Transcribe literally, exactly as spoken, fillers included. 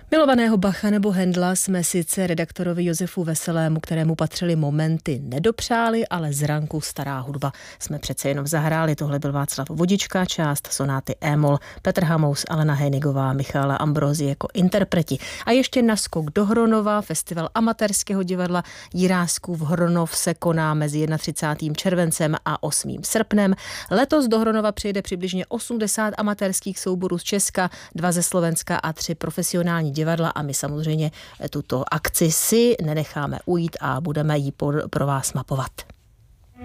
Milovaného Bacha nebo Händla jsme sice redaktorovi Josefu Veselému, kterému patřily momenty, nedopřáli, ale z ranku stará hudba jsme přece jenom zahráli. Tohle byl Václav Vodička, část sonáty E-moll, Petr Hamous, Alena Hejnigová, Michala Ambrozi jako interpreti. A ještě naskok do Hronova, festival amatérského divadla Jiráskův Hronov se koná mezi třicátým prvním červencem a osmým srpnem. Letos do Hronova přijede přibližně osmdesát amatérských souborů z Česka, dva ze Slovenska a tři profesionální divadla a my samozřejmě tuto akci si nenecháme ujít a budeme ji pro vás mapovat.